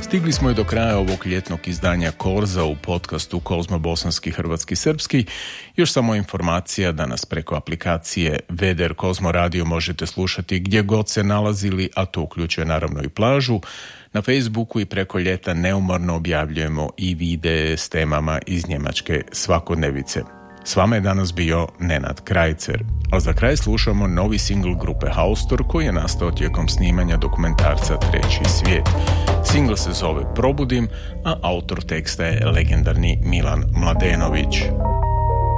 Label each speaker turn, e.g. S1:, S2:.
S1: Stigli smo i do kraja ovog ljetnog izdanja Korza u podcastu Kozmo bosanski, hrvatski, srpski. Još samo informacija da nas preko aplikacije VDR Kozmo Radio možete slušati gdje god se nalazili, a to uključuje naravno i plažu. Na Facebooku i preko ljeta neumorno objavljujemo i videe s temama iz njemačke svakodnevice. S vama je danas bio Nenad Krajcer, a za kraj slušamo novi singl grupe Haustor koji je nastao tijekom snimanja dokumentarca Treći svijet. Singl se zove Probudim, a autor teksta je legendarni Milan Mladenović.